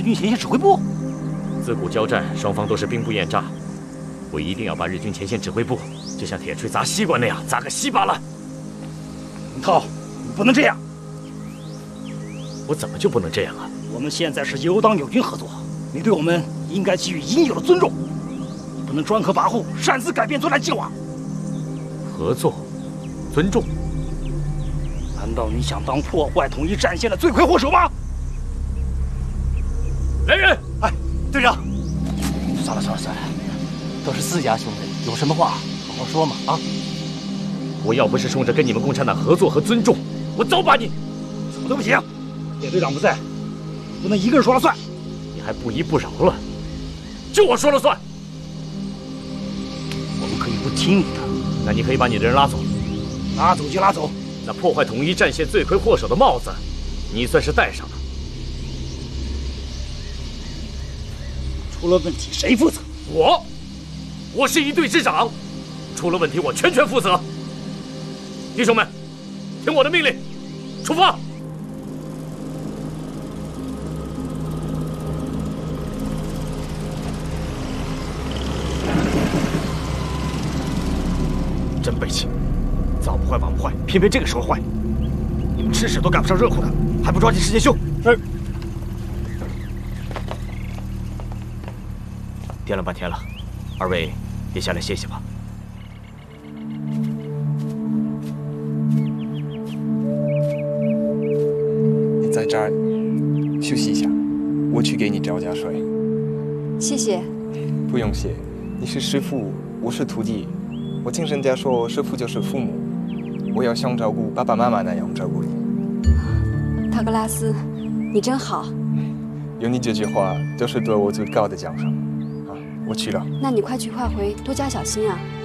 日军前线指挥部？ 自古交战，双方都是兵不厌诈。我一定要把日军前线指挥部，就像铁锤砸西瓜那样砸个稀巴烂。 林涛，你不能这样！ 我怎么就不能这样啊？ 我们现在是友党友军合作，你对我们应该给予应有的尊重，你不能专横跋扈，擅自改变作战计划。 合作，尊重。 难道你想当破坏统一战线的罪魁祸首吗？ 来人！ 哎，队长， 算了，都是自家兄弟，有什么话好好说嘛啊！ 我要不是冲着跟你们共产党合作和尊重，我早把你…… 什么都不行。叶队长不在，不能一个人说了算。 你还不依不饶了？就我说了算。 我们可以不听你的， 那你可以把你的人拉走。 拉走就拉走。 那破坏统一战线罪魁祸首的帽子，你算是戴上了。 出了问题谁负责？ 我是一队之长，出了问题我全权负责。弟兄们，听我的命令，出发！ 真背气，早不坏晚不坏，偏偏这个时候坏。你们吃屎都赶不上热乎的，还不抓紧时间修？是。 颠了半天了，二位也下来歇歇吧。 你在这儿休息一下，我去给你找家水。 谢谢。 不用谢，你是师傅，我是徒弟。我听人家说，师傅就是父母，我要像照顾爸爸妈妈那样照顾你。 道格拉斯，你真好。 有你这句话，就是对我最高的奖赏。啊，我去了。 那你快去快回，多加小心啊。